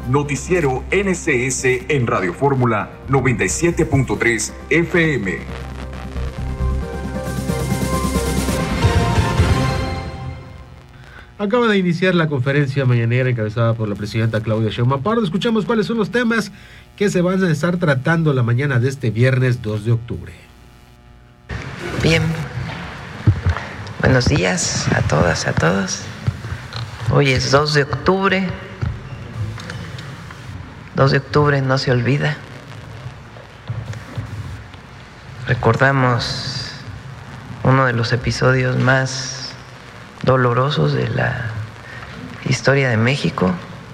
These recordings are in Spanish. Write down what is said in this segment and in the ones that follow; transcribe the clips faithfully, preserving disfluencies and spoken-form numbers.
Noticiero N C S en Radio Fórmula noventa y siete punto tres F M. Acaba de iniciar la conferencia mañanera encabezada por la presidenta Claudia Sheinbaum Pardo. Escuchamos cuáles son los temas que se van a estar tratando la mañana de este viernes dos de octubre. Bien, buenos días a todas, a todos. Hoy es dos de octubre. dos de octubre no se olvida. Recordamos uno de los episodios más dolorosos de la historia de México,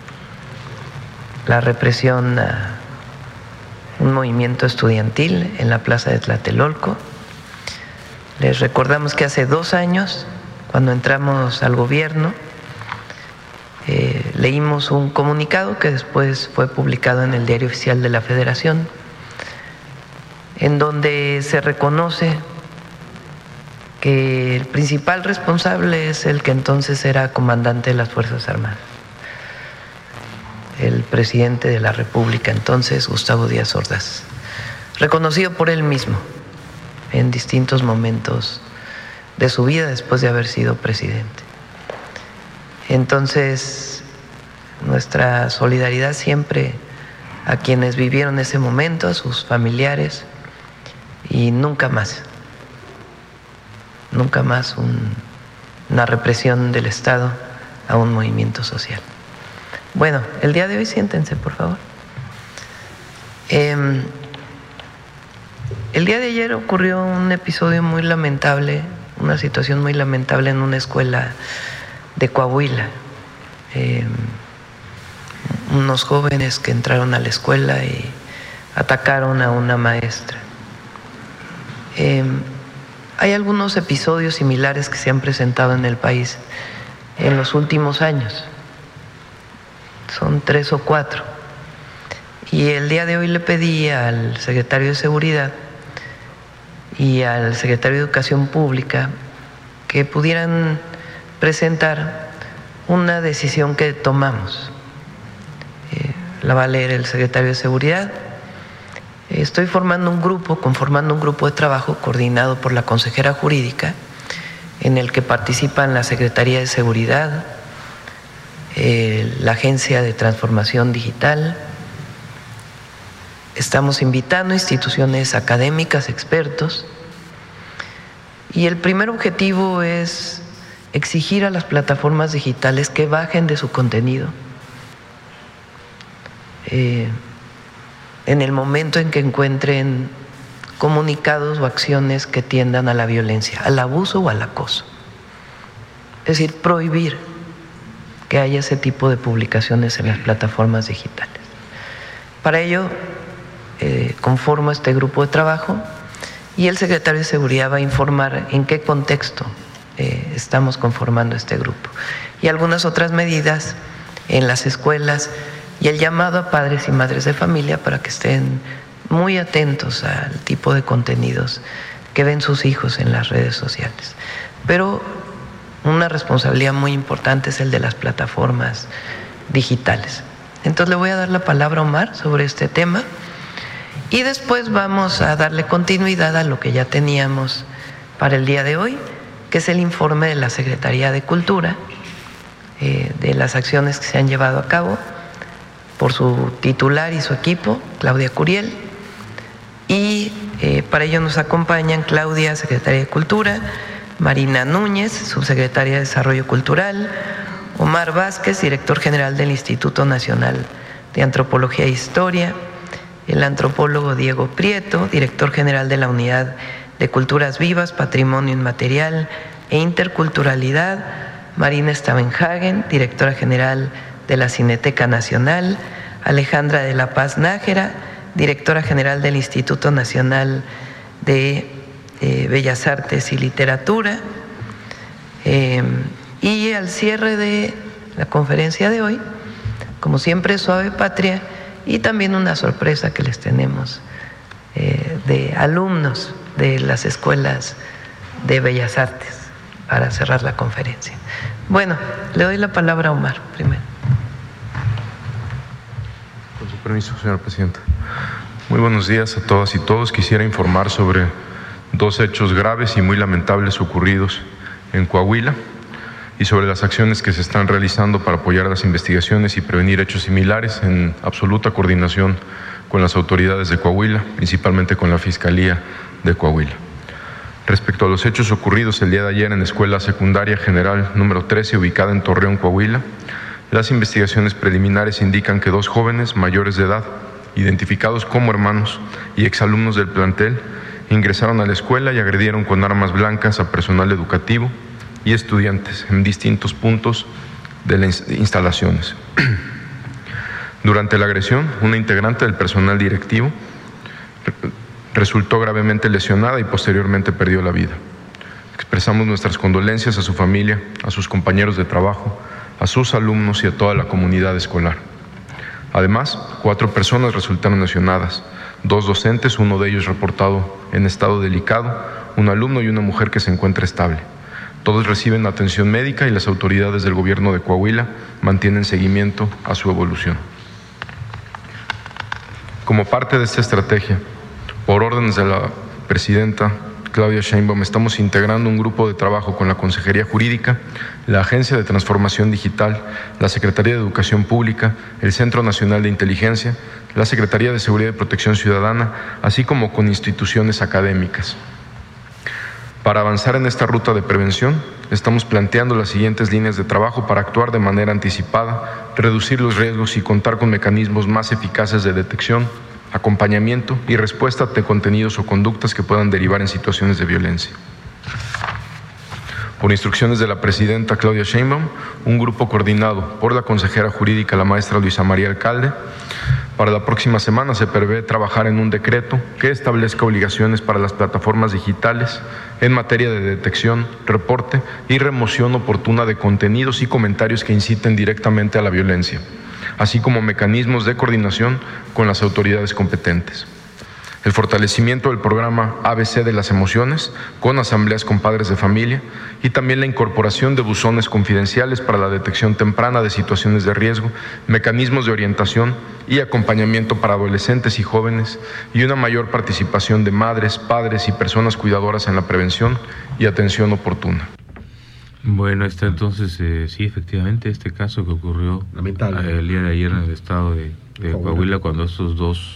la represión a un movimiento estudiantil en la plaza de Tlatelolco. Les recordamos que hace dos años, cuando entramos al gobierno, eh, leímos un comunicado que después fue publicado en el Diario Oficial de la Federación, en donde se reconoce que el principal responsable es el que entonces era comandante de las Fuerzas Armadas, el presidente de la República entonces, Gustavo Díaz Ordaz, reconocido por él mismo en distintos momentos de su vida después de haber sido presidente. Entonces, nuestra solidaridad siempre a quienes vivieron ese momento, a sus familiares, y nunca más. Nunca más un, una represión del Estado a un movimiento social. Bueno, el día de hoy siéntense, por favor. Eh, el día de ayer ocurrió un episodio muy lamentable, una situación muy lamentable en una escuela de Coahuila. Eh, unos jóvenes que entraron a la escuela y atacaron a una maestra. Eh, Hay algunos episodios similares que se han presentado en el país en los últimos años. Son tres o cuatro. Y el día de hoy le pedí al secretario de Seguridad y al secretario de Educación Pública que pudieran presentar una decisión que tomamos. Eh, la va a leer el secretario de Seguridad. Estoy formando un grupo, conformando un grupo de trabajo coordinado por la consejera jurídica, en el que participan la Secretaría de Seguridad, eh, la Agencia de Transformación Digital. Estamos invitando a instituciones académicas, expertos, y el primer objetivo es exigir a las plataformas digitales que bajen de su contenido. Eh, en el momento en que encuentren comunicados o acciones que tiendan a la violencia, al abuso o al acoso. Es decir, prohibir que haya ese tipo de publicaciones en las plataformas digitales. Para ello, eh, conformo este grupo de trabajo y el secretario de Seguridad va a informar en qué contexto eh, estamos conformando este grupo. Y algunas otras medidas en las escuelas y el llamado a padres y madres de familia para que estén muy atentos al tipo de contenidos que ven sus hijos en las redes sociales. Pero una responsabilidad muy importante es el de las plataformas digitales. Entonces le voy a dar la palabra a Omar sobre este tema y después vamos a darle continuidad a lo que ya teníamos para el día de hoy, que es el informe de la Secretaría de Cultura, eh, de las acciones que se han llevado a cabo por su titular y su equipo, Claudia Curiel, y eh, para ello nos acompañan Claudia, Secretaria de Cultura, Marina Núñez, Subsecretaria de Desarrollo Cultural, Omar Vázquez, Director General del Instituto Nacional de Antropología e Historia, el antropólogo Diego Prieto, Director General de la Unidad de Culturas Vivas, Patrimonio Inmaterial e Interculturalidad, Marina Stavenhagen, Directora General de la Cineteca Nacional, Alejandra de la Paz Nájera, Directora General del Instituto Nacional de eh, Bellas Artes y Literatura. Eh, y al cierre de la conferencia de hoy, como siempre, Suave Patria y también una sorpresa que les tenemos eh, de alumnos de las escuelas de Bellas Artes para cerrar la conferencia. Bueno, le doy la palabra a Omar primero. permiso, señora presidenta. Muy buenos días a todas y todos. Quisiera informar sobre dos hechos graves y muy lamentables ocurridos en Coahuila y sobre las acciones que se están realizando para apoyar las investigaciones y prevenir hechos similares en absoluta coordinación con las autoridades de Coahuila, principalmente con la Fiscalía de Coahuila. Respecto a los hechos ocurridos el día de ayer en la Escuela Secundaria General número trece, ubicada en Torreón, Coahuila, las investigaciones preliminares indican que dos jóvenes mayores de edad, identificados como hermanos y exalumnos del plantel, ingresaron a la escuela y agredieron con armas blancas a personal educativo y estudiantes en distintos puntos de las instalaciones. Durante la agresión, una integrante del personal directivo resultó gravemente lesionada y posteriormente perdió la vida. Expresamos nuestras condolencias a su familia, a sus compañeros de trabajo, a sus alumnos y a toda la comunidad escolar. Además, cuatro personas resultaron lesionadas, dos docentes, uno de ellos reportado en estado delicado, un alumno y una mujer que se encuentra estable. Todos reciben atención médica y las autoridades del gobierno de Coahuila mantienen seguimiento a su evolución. Como parte de esta estrategia, por órdenes de la presidenta Claudia Sheinbaum, estamos integrando un grupo de trabajo con la Consejería Jurídica, la Agencia de Transformación Digital, la Secretaría de Educación Pública, el Centro Nacional de Inteligencia, la Secretaría de Seguridad y Protección Ciudadana, así como con instituciones académicas. Para avanzar en esta ruta de prevención, estamos planteando las siguientes líneas de trabajo para actuar de manera anticipada, reducir los riesgos y contar con mecanismos más eficaces de detección, acompañamiento y respuesta de contenidos o conductas que puedan derivar en situaciones de violencia. Por instrucciones de la presidenta Claudia Sheinbaum, un grupo coordinado por la consejera jurídica, la maestra Luisa María Alcalde, para la próxima semana se prevé trabajar en un decreto que establezca obligaciones para las plataformas digitales en materia de detección, reporte y remoción oportuna de contenidos y comentarios que inciten directamente a la violencia, así como mecanismos de coordinación con las autoridades competentes. El fortalecimiento del programa A B C de las emociones con asambleas con padres de familia y también la incorporación de buzones confidenciales para la detección temprana de situaciones de riesgo, mecanismos de orientación y acompañamiento para adolescentes y jóvenes y una mayor participación de madres, padres y personas cuidadoras en la prevención y atención oportuna. Bueno, está entonces, eh, sí, efectivamente, este caso que ocurrió lamentable el día de ayer en el estado de, de Coahuila, cuando estos dos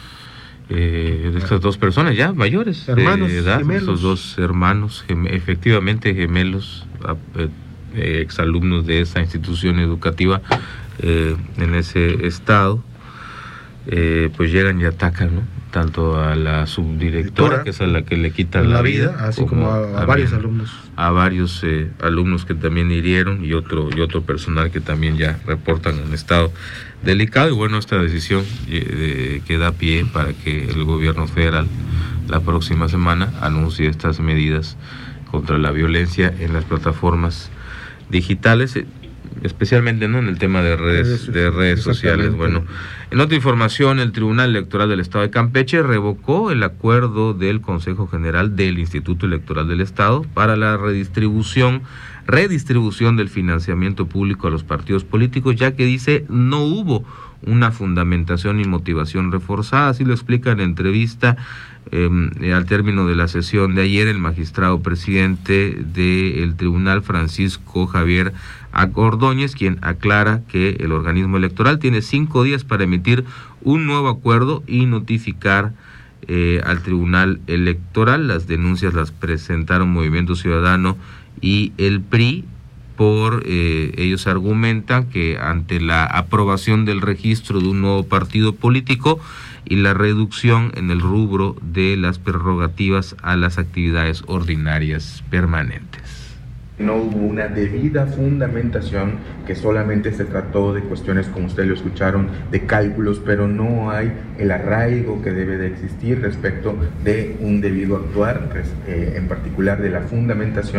Eh, de estas dos personas ya mayores hermanos, de edad, gemelos. estos dos hermanos, gem efectivamente gemelos, eh, exalumnos de esa institución educativa eh, en ese estado, eh, pues llegan y atacan, ¿no? Tanto a la subdirectora, que es a la que le quitan la, la vida, vida, así como, como a, a varios alumnos. A varios eh, alumnos que también hirieron y otro, y otro personal que también ya reportan en estado delicado. Y bueno, esta decisión eh, que da pie para que el gobierno federal la próxima semana anuncie estas medidas contra la violencia en las plataformas digitales, eh, especialmente, ¿no?, en el tema de redes, de redes sociales. Bueno, en otra información, el Tribunal Electoral del Estado de Campeche revocó el acuerdo del Consejo General del Instituto Electoral del Estado para la redistribución redistribución del financiamiento público a los partidos políticos, ya que dice no hubo una fundamentación y motivación reforzada. Así lo explica en entrevista eh, al término de la sesión de ayer el magistrado presidente del tribunal, Francisco Javier Ordóñez, quien aclara que el organismo electoral tiene cinco días para emitir un nuevo acuerdo y notificar eh, al tribunal electoral. Las denuncias las presentaron Movimiento Ciudadano y el P R I. Por eh, ellos argumentan que ante la aprobación del registro de un nuevo partido político y la reducción en el rubro de las prerrogativas a las actividades ordinarias permanentes. No hubo una debida fundamentación, que solamente se trató de cuestiones, como ustedes lo escucharon, de cálculos, pero no hay el arraigo que debe de existir respecto de un debido actuar, eh, en particular de la fundamentación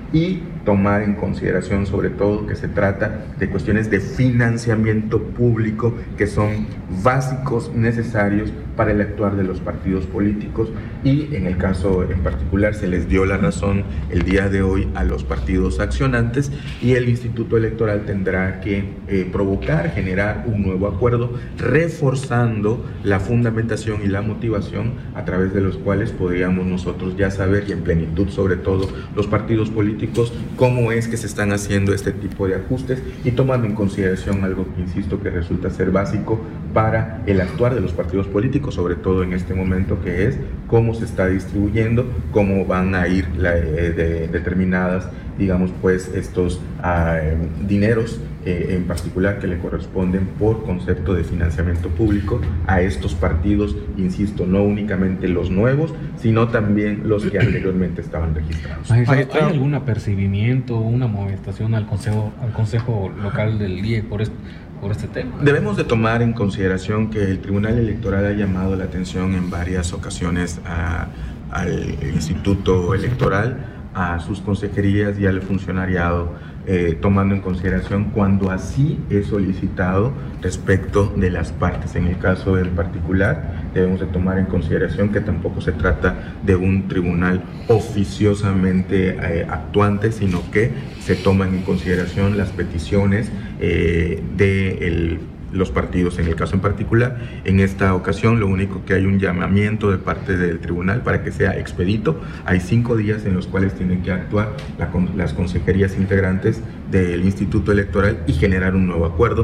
y tomar en consideración sobre todo que se trata de cuestiones de financiamiento público que son básicos, necesarios para el actuar de los partidos políticos, y en el caso en particular se les dio la razón el día de hoy a los partidos accionantes, y el Instituto Electoral tendrá que eh, provocar, generar un nuevo acuerdo reforzando la fundamentación y la motivación a través de los cuales podríamos nosotros ya saber, y en plenitud sobre todo los partidos políticos, cómo es que se están haciendo este tipo de ajustes, y tomando en consideración algo que insisto que resulta ser básico para el actuar de los partidos políticos, sobre todo en este momento, que es cómo se está distribuyendo, cómo van a ir la, eh, de, determinadas, digamos pues, estos eh, dineros eh, en particular que le corresponden por concepto de financiamiento público a estos partidos, insisto, no únicamente los nuevos, sino también los que anteriormente estaban registrados. Magistrado, ¿hay algún apercibimiento o una movilización al consejo, al consejo local del I E por este, por este tema? Debemos de tomar en consideración que el Tribunal Electoral ha llamado la atención en varias ocasiones a, al Instituto Electoral, a sus consejerías y al funcionariado, eh, tomando en consideración cuando así es solicitado respecto de las partes. En el caso en particular, debemos de tomar en consideración que tampoco se trata de un tribunal oficiosamente eh, actuante, sino que se toman en consideración las peticiones eh, de el los partidos. En el caso en particular, en esta ocasión, lo único que hay un llamamiento de parte del tribunal para que sea expedito. Hay cinco días en los cuales tienen que actuar la, las consejerías integrantes del Instituto Electoral y generar un nuevo acuerdo.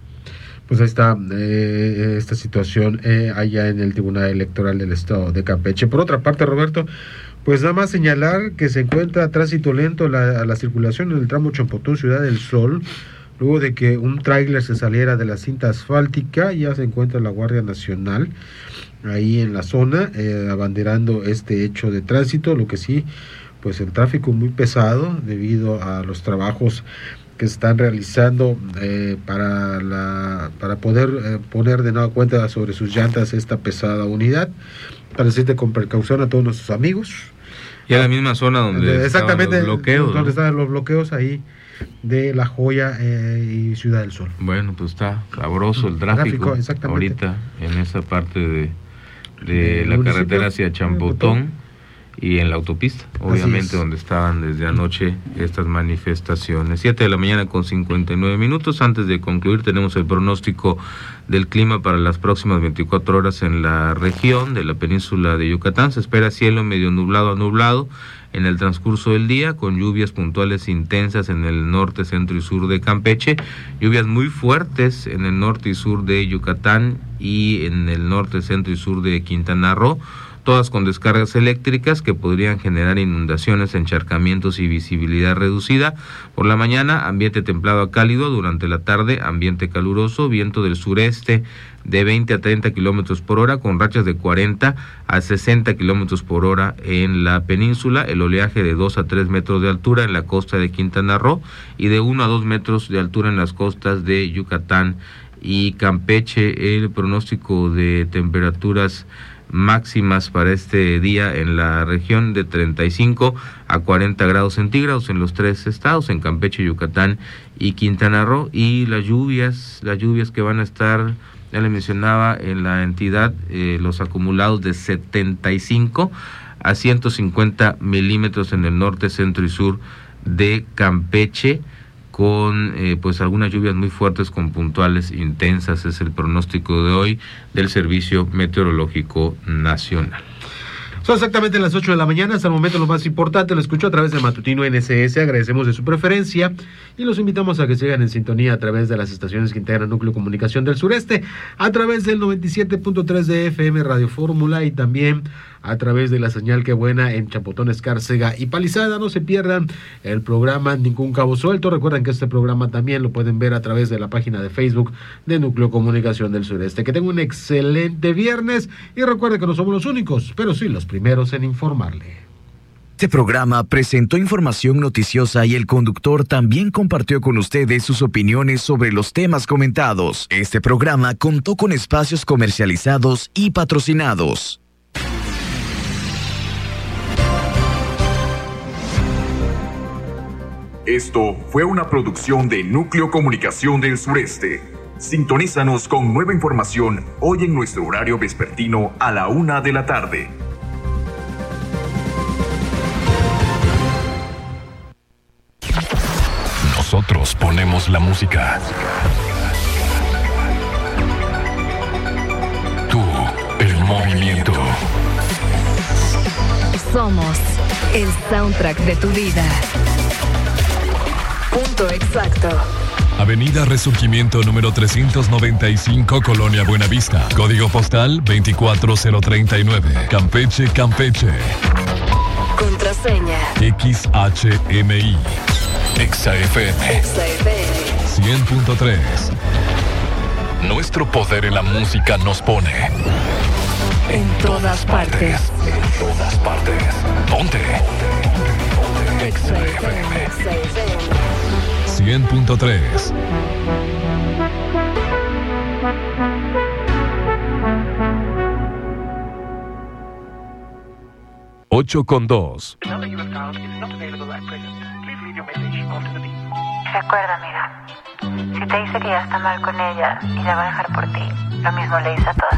Pues ahí está eh, esta situación eh, allá en el Tribunal Electoral del Estado de Campeche. Por otra parte, Roberto, pues nada más señalar que se encuentra tránsito lento la, a la circulación en el tramo Champotón Ciudad del Sol. Luego de que un tráiler se saliera de la cinta asfáltica, ya se encuentra la Guardia Nacional ahí en la zona, eh, abanderando este hecho de tránsito. Lo que sí, pues el tráfico muy pesado debido a los trabajos que se están realizando eh, para la para poder eh, poner de nueva cuenta sobre sus llantas esta pesada unidad. Para decirte con precaución a todos nuestros amigos. Y a la misma zona donde exactamente estaban los bloqueos, donde ¿no? estaban los bloqueos ahí de La Joya eh, y Ciudad del Sol. Bueno, pues está sabroso el tráfico, tráfico ahorita en esa parte de, de, de la municipio, carretera hacia Champotón y en la autopista, obviamente donde estaban desde anoche estas manifestaciones. Siete de la mañana con cincuenta y nueve minutos. Antes de concluir, tenemos el pronóstico del clima para las próximas veinticuatro horas en la región de la península de Yucatán. Se espera cielo medio nublado a nublado en el transcurso del día, con lluvias puntuales intensas en el norte, centro y sur de Campeche, lluvias muy fuertes en el norte y sur de Yucatán y en el norte, centro y sur de Quintana Roo, todas con descargas eléctricas que podrían generar inundaciones, encharcamientos y visibilidad reducida. Por la mañana, ambiente templado a cálido; durante la tarde, ambiente caluroso, viento del sureste de veinte a treinta kilómetros por hora, con rachas de cuarenta a sesenta kilómetros por hora en la península; el oleaje de dos a tres metros de altura en la costa de Quintana Roo y de uno a dos metros de altura en las costas de Yucatán y Campeche. El pronóstico de temperaturas máximas para este día en la región de treinta y cinco a cuarenta grados centígrados en los tres estados, en Campeche, Yucatán y Quintana Roo. Y las lluvias, las lluvias que van a estar, ya le mencionaba, en la entidad, eh, los acumulados de setenta y cinco a ciento cincuenta milímetros en el norte, centro y sur de Campeche, con eh, pues algunas lluvias muy fuertes con puntuales intensas. Es el pronóstico de hoy del Servicio Meteorológico Nacional. Son exactamente las ocho de la mañana. Hasta el momento lo más importante lo escucho a través de Matutino N S S. Agradecemos de su preferencia y los invitamos a que sigan en sintonía a través de las estaciones que integran Núcleo Comunicación del Sureste, a través del noventa y siete punto tres de F M Radio Fórmula y también a través de la señal Que Buena en Champotón, Escárcega y Palizada. No se pierdan el programa Ningún Cabo Suelto. Recuerden que este programa también lo pueden ver a través de la página de Facebook de Núcleo Comunicación del Sureste. Que tengan un excelente viernes y recuerden que no somos los únicos, pero sí los primeros en informarle. Este programa presentó información noticiosa y el conductor también compartió con ustedes sus opiniones sobre los temas comentados. Este programa contó con espacios comercializados y patrocinados. Esto fue una producción de Núcleo Comunicación del Sureste. Sintonízanos con nueva información hoy en nuestro horario vespertino a la una de la tarde. Nosotros ponemos la música. Tú, el movimiento. Somos el soundtrack de tu vida. Punto exacto. Avenida Resurgimiento número trescientos noventa y cinco, Colonia Buenavista. Código postal veinticuatro mil treinta y nueve. Campeche, Campeche. Contraseña X H M I. Exa F M. Exa F M. cien punto tres. Nuestro poder en la música nos pone en todas partes. En todas partes. Ponte. Exa F M. cien punto tres. ocho con dos. Recuerda, amiga, si te dice que ya está mal con ella y la va a dejar por ti, lo mismo le dice a todas.